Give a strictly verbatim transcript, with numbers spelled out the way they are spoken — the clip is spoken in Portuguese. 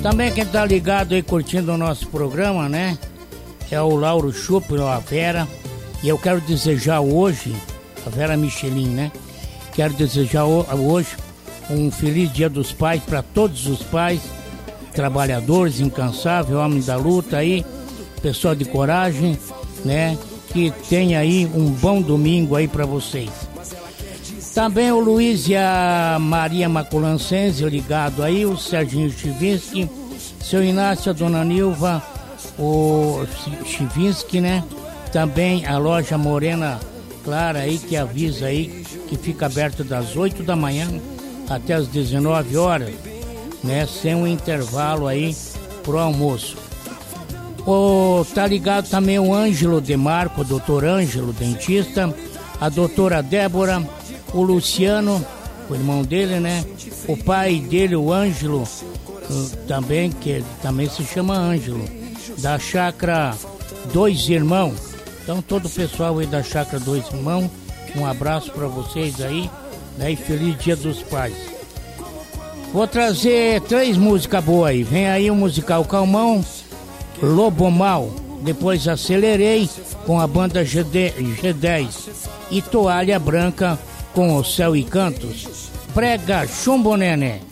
Também quem tá ligado aí curtindo o nosso programa, né? É o Lauro Chup, a Vera. E eu quero desejar hoje, a Vera Michelin, né? Quero desejar hoje um feliz Dia dos Pais para todos os pais, trabalhadores, incansáveis, homens da luta aí, pessoal de coragem, né? Que tenha aí um bom domingo aí para vocês. Também o Luiz e a Maria Maculancense ligado aí, o Serginho Chivinski, seu Inácio, a Dona Nilva, o Chivinski, né? Também a loja Morena Clara aí, que avisa aí que fica aberto das oito da manhã até as dezenove horas, né? Sem um intervalo aí pro almoço. O, tá ligado também o Ângelo Demarco, o doutor Ângelo, dentista, a doutora Débora, o Luciano, o irmão dele, né? O pai dele, o Ângelo, também, que também se chama Ângelo, da Chácara Dois Irmãos. Então todo o pessoal aí da Chácara Dois Irmãos, um abraço para vocês aí, né? E feliz Dia dos Pais. Vou trazer três músicas boas aí. Vem aí o musical Calmão, Lobo Mal, depois Acelerei com a banda G dez e Toalha Branca com O Céu e Cantos. Prega Chumbo Nené.